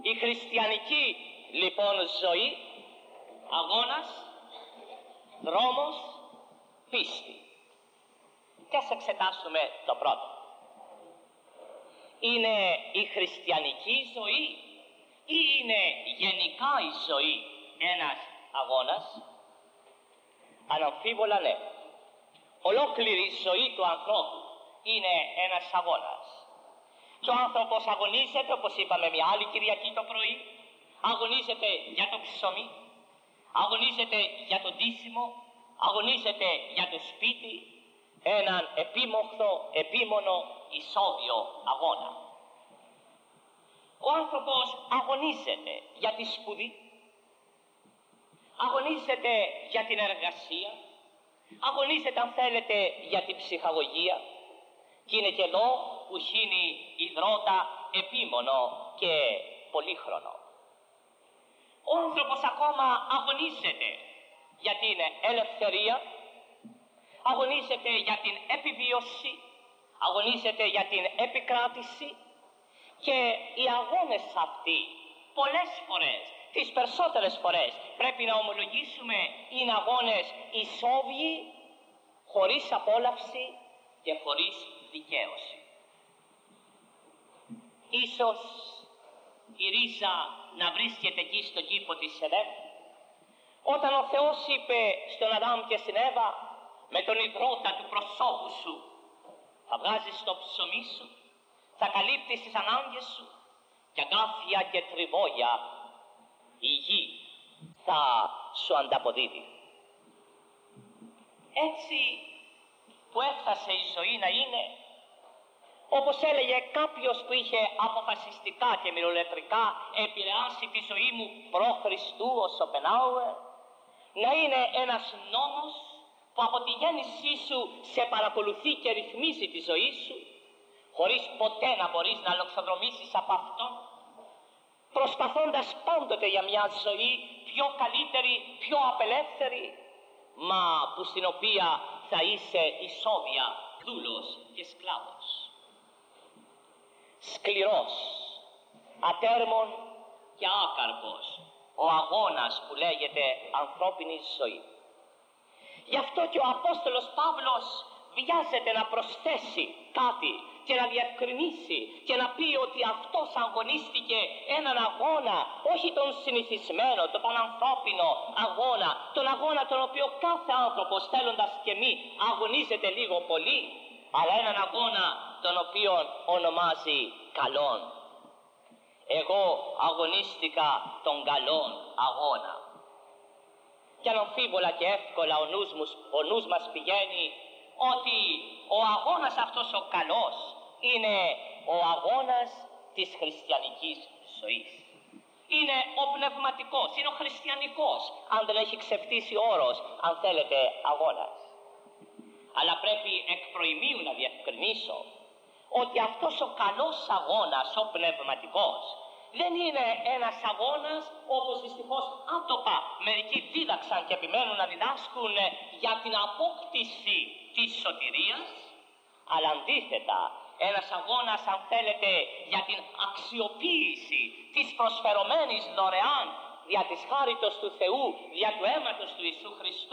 Η χριστιανική λοιπόν ζωή, αγώνας, δρόμος, πίστη. Και ας εξετάσουμε το πρώτο. Είναι η χριστιανική ζωή ή είναι γενικά η ζωή ένας αγώνας? Αναμφίβολα ναι. Ολόκληρη η ζωή του ανθρώπου είναι ένας αγώνας. Και ο άνθρωπος αγωνίζεται, όπως είπαμε μια άλλη Κυριακή το πρωί, αγωνίζεται για το ψωμί, αγωνίζεται για το ντύσιμο, αγωνίζεται για το σπίτι, έναν επίμοχθο, επίμονο, ισόβιο αγώνα. Ο άνθρωπος αγωνίζεται για τη σπουδή, αγωνίζεται για την εργασία, αγωνίζεται αν θέλετε για την ψυχαγωγία, και είναι καιρό που χύνει υδρότα επίμονο και πολύχρονο. Ο άνθρωπος ακόμα αγωνίζεται για την ελευθερία, αγωνίζεται για την επιβίωση, αγωνίζεται για την επικράτηση, και οι αγώνες αυτοί πολλές φορές, τις περισσότερες φορές πρέπει να ομολογήσουμε, είναι αγώνες ισόβιοι, χωρίς απόλαυση και χωρίς δικαίωση. Ίσως η ρίζα να βρίσκεται εκεί στον κήπο της Εδέμ, όταν ο Θεός είπε στον Αδάμ και στην Εύα, με τον υδρότα του προσώπου σου θα βγάζεις το ψωμί σου, θα καλύπτεις τις ανάγκες σου, και αγκάθια και τριβόγια η γη θα σου ανταποδίδει. Έτσι που έφτασε η ζωή να είναι, όπως έλεγε κάποιος που είχε αποφασιστικά και μυρολετρικά επηρεάσει τη ζωή μου προ Χριστού, ο Σοπενάουερ, να είναι ένας νόμος που από τη γέννησή σου σε παρακολουθεί και ρυθμίζει τη ζωή σου, χωρίς ποτέ να μπορείς να λοξοδρομήσεις από αυτόν, προσπαθώντας πάντοτε για μια ζωή πιο καλύτερη, πιο απελεύθερη, μα που στην οποία θα είσαι ισόβια δούλος και σκλάβος. Σκληρός, ατέρμον και άκαρπος ο αγώνας που λέγεται ανθρώπινη ζωή. Γι' αυτό και ο Απόστολος Παύλος βιάζεται να προσθέσει κάτι και να διευκρινίσει και να πει ότι αυτός αγωνίστηκε έναν αγώνα, όχι τον συνηθισμένο, τον πανανθρώπινο αγώνα, τον αγώνα τον οποίο κάθε άνθρωπος θέλοντας και μη αγωνίζεται λίγο πολύ, αλλά έναν αγώνα τον οποίο ονομάζει καλόν. Εγώ αγωνίστηκα τον καλόν αγώνα. Και αναμφίβολα και εύκολα ο νους μας πηγαίνει ότι ο αγώνας αυτός ο καλός είναι ο αγώνας της χριστιανικής ζωής. Είναι ο πνευματικός, είναι ο χριστιανικός, αν δεν έχει ξεφτύσει όρος, αν θέλετε, αγώνας. Αλλά πρέπει εκ προημίου να διευκρινίσω ότι αυτός ο καλός αγώνας, ο πνευματικός, δεν είναι ένας αγώνας όπως δυστυχώς άτοπα μερικοί δίδαξαν και επιμένουν να διδάσκουν για την απόκτηση της σωτηρίας, αλλά αντίθετα ένας αγώνας, αν θέλετε, για την αξιοποίηση της προσφερωμένης δωρεάν δια της χάριτος του Θεού, δια του αίματος του Ιησού Χριστού,